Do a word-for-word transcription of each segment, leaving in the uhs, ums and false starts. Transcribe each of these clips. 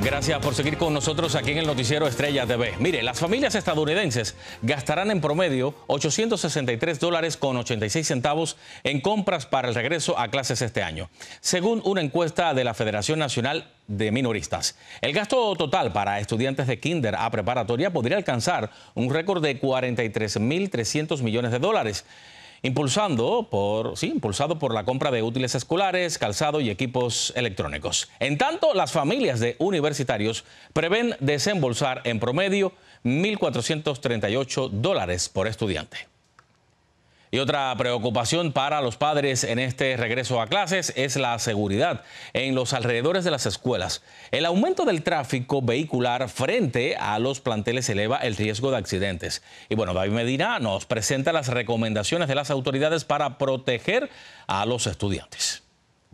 Gracias por seguir con nosotros aquí en el Noticiero Estrella T V. Mire, las familias estadounidenses gastarán en promedio ochocientos sesenta y tres dólares con ochenta y seis centavos en compras para el regreso a clases este año, según una encuesta de la Federación Nacional de Minoristas. El gasto total para estudiantes de kinder a preparatoria podría alcanzar un récord de cuarenta y tres mil trescientos millones de dólares. Impulsando por, sí, impulsado por la compra de útiles escolares, calzado y equipos electrónicos. En tanto, las familias de universitarios prevén desembolsar en promedio mil cuatrocientos treinta y ocho dólares por estudiante. Y otra preocupación para los padres en este regreso a clases es la seguridad en los alrededores de las escuelas. El aumento del tráfico vehicular frente a los planteles eleva el riesgo de accidentes. Y bueno, David Medina nos presenta las recomendaciones de las autoridades para proteger a los estudiantes.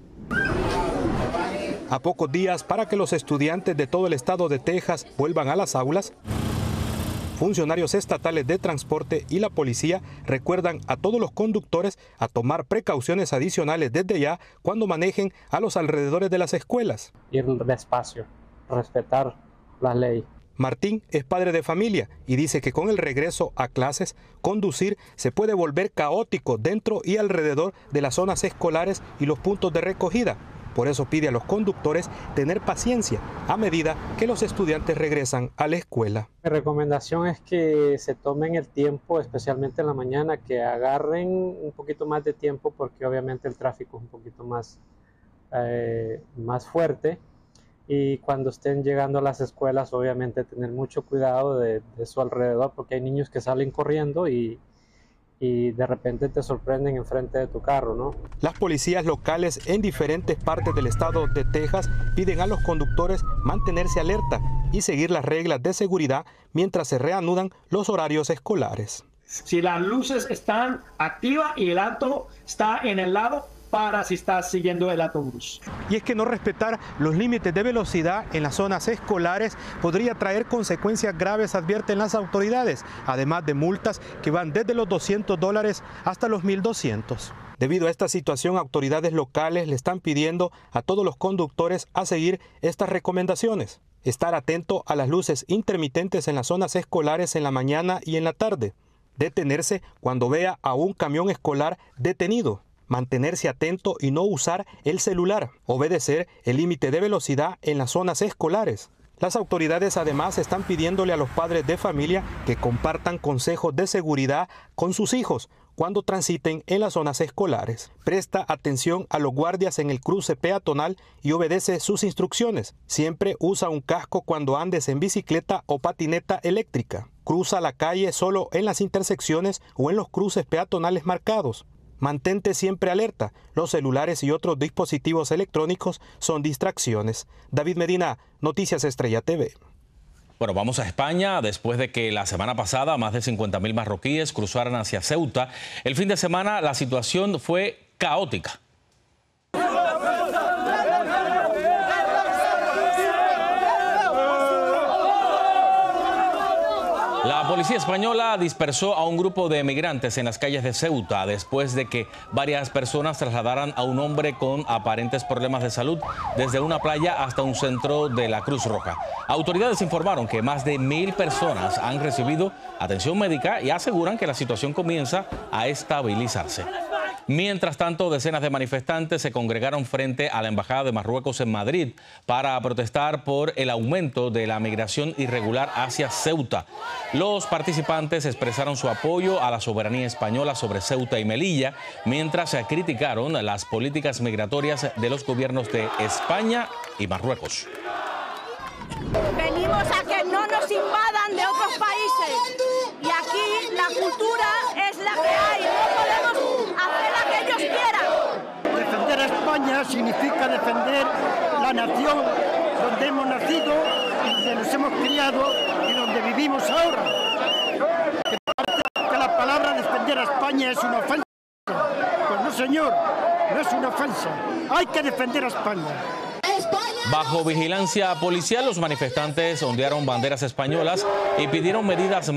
A pocos días para que los estudiantes de todo el estado de Texas vuelvan a las aulas, funcionarios estatales de transporte y la policía recuerdan a todos los conductores a tomar precauciones adicionales desde ya cuando manejen a los alrededores de las escuelas. Ir despacio, respetar la ley. Martín es padre de familia y dice que con el regreso a clases, conducir se puede volver caótico dentro y alrededor de las zonas escolares y los puntos de recogida. Por eso pide a los conductores tener paciencia a medida que los estudiantes regresan a la escuela. Mi recomendación es que se tomen el tiempo, especialmente en la mañana, que agarren un poquito más de tiempo porque obviamente el tráfico es un poquito más, eh, más fuerte. Y cuando estén llegando a las escuelas, obviamente tener mucho cuidado de, de su alrededor porque hay niños que salen corriendo y y de repente te sorprenden enfrente de tu carro, ¿no? Las policías locales en diferentes partes del estado de Texas piden a los conductores mantenerse alerta y seguir las reglas de seguridad mientras se reanudan los horarios escolares. Si las luces están activas y el alto está en el lado, para si estás siguiendo el autobús. Y es que no respetar los límites de velocidad en las zonas escolares podría traer consecuencias graves, advierten las autoridades, además de multas que van desde los doscientos dólares hasta los mil doscientos. Debido a esta situación, autoridades locales le están pidiendo a todos los conductores a seguir estas recomendaciones. Estar atento a las luces intermitentes en las zonas escolares en la mañana y en la tarde. Detenerse cuando vea a un camión escolar detenido. Mantenerse atento y no usar el celular, obedecer el límite de velocidad en las zonas escolares. Las autoridades además están pidiéndole a los padres de familia que compartan consejos de seguridad con sus hijos cuando transiten en las zonas escolares. Presta atención a los guardias en el cruce peatonal y obedece sus instrucciones. Siempre usa un casco cuando andes en bicicleta o patineta eléctrica. Cruza la calle solo en las intersecciones o en los cruces peatonales marcados. Mantente siempre alerta. Los celulares y otros dispositivos electrónicos son distracciones. David Medina, Noticias Estrella T V. Bueno, vamos a España. Después de que la semana pasada más de cincuenta mil marroquíes cruzaran hacia Ceuta, el fin de semana la situación fue caótica. La policía española dispersó a un grupo de migrantes en las calles de Ceuta después de que varias personas trasladaran a un hombre con aparentes problemas de salud desde una playa hasta un centro de la Cruz Roja. Autoridades informaron que más de mil personas han recibido atención médica y aseguran que la situación comienza a estabilizarse. Mientras tanto, decenas de manifestantes se congregaron frente a la Embajada de Marruecos en Madrid para protestar por el aumento de la migración irregular hacia Ceuta. Los participantes expresaron su apoyo a la soberanía española sobre Ceuta y Melilla, mientras se criticaron las políticas migratorias de los gobiernos de España y Marruecos. Venimos a que no nos invadan de otros países y aquí la cultura es la que hay, no podemos hacer la que ellos quieran. Defender a España significa defender la nación donde hemos nacido, donde nos hemos criado y donde vivimos ahora. ¿Te parece que la palabra defender a España es una ofensa? Pues no, señor, no es una ofensa. Hay que defender a España. Bajo vigilancia policial, los manifestantes ondearon banderas españolas y pidieron medidas